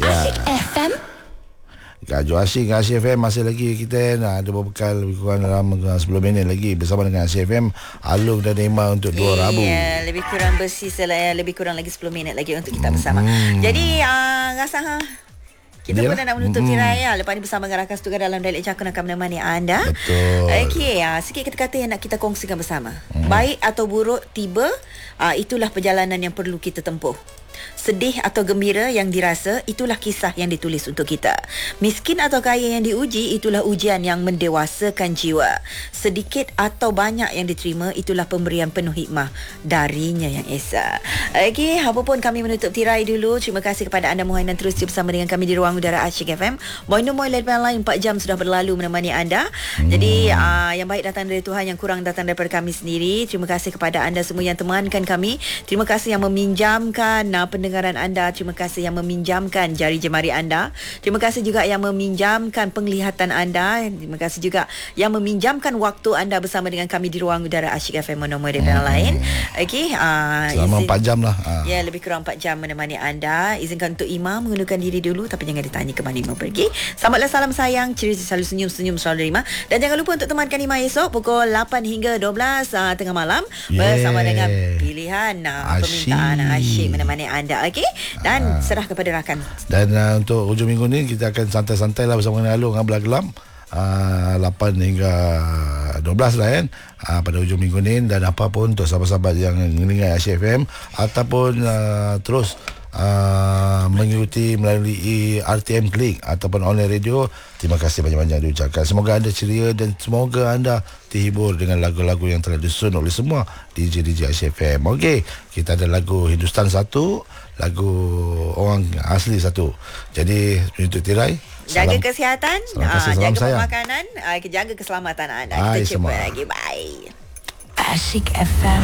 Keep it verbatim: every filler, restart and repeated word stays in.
Asyik F M. Gaju Asyik Asyik F M masih lagi kita nah, ada berbekal lebih kurang dalam sepuluh minit lagi bersama dengan Asyik F M Alung dan Emma untuk dua yeah, Rabu. Ya, lebih kurang bersih selai, lebih kurang lagi sepuluh minit lagi untuk kita bersama. Hmm. Jadi uh, rasa ha kita pun dah nak menutup mm-hmm. tirai ya. Lepas ni bersama dengan Rakan Setugar dalam Dialek Cakun akan menemani anda. Betul. Okey, uh, sikit kata-kata yang nak kita kongsikan bersama. Mm. Baik atau buruk tiba, uh, itulah perjalanan yang perlu kita tempuh. Sedih atau gembira yang dirasa, itulah kisah yang ditulis untuk kita. Miskin atau kaya yang diuji, itulah ujian yang mendewasakan jiwa. Sedikit atau banyak yang diterima, itulah pemberian penuh hikmah darinya yang esa. Okey, apapun kami menutup tirai dulu. Terima kasih kepada anda Muhainan terus bersama dengan kami di ruang udara Asyik F M. Moino Moi lepas lain empat jam sudah berlalu menemani anda. Hmm. Jadi uh, yang baik datang dari Tuhan, yang kurang datang daripada kami sendiri. Terima kasih kepada anda semua yang temankan kami. Terima kasih yang meminjamkan uh, pendengaran anda. Terima kasih yang meminjamkan jari jemari anda. Terima kasih juga yang meminjamkan penglihatan anda. Terima kasih juga yang meminjamkan waktu anda bersama dengan kami di ruang udara Asyik F M Mono Moi lepas hmm. lain. Okey, uh, selama izin, empat jam lah. Uh. Ya, lebih kurang empat jam menemani anda. Izinkan untuk Imam mengundurkan diri dulu, tapi jangan ditanya ke mana Imam pergi. Selamatlah, salam sayang, cerita selalu senyum-senyum selalu terima. Dan jangan lupa untuk temankan Imam esok pukul lapan hingga dua belas uh, tengah malam yeah. bersama dengan pilihan uh, permintaan Asyik menemani anda. Okey, dan uh. serah kepada rakan. Dan uh, untuk hujung minggu ni kita akan santai-santai lah bersama dengan Alung Belah Gelam. Uh, lapan hingga dua belas lah kan uh, pada hujung minggu ni. Dan apa pun untuk sahabat-sahabat yang mendengar Asyik F M ataupun uh, terus uh, mengikuti melalui R T M Klik ataupun online radio, terima kasih banyak-banyak diucapkan. Semoga anda ceria dan semoga anda terhibur dengan lagu-lagu yang telah disusun oleh semua D J D J Asyik F M. Okey, kita ada lagu Hindustan satu, lagu orang asli satu. Jadi menutup tirai, jaga salam, kesihatan, salam kasih, salam jaga sayang. pemakanan, jaga keselamatan anda. Bye Kita jumpa semua. lagi. Bye. Asyik F M.